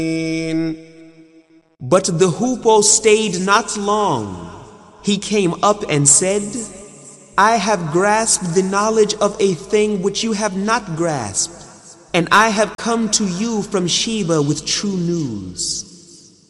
But the hoopoe stayed not long. He came up and said, I have grasped the knowledge of a thing which you have not grasped, and I have come to you from Sheba with true news.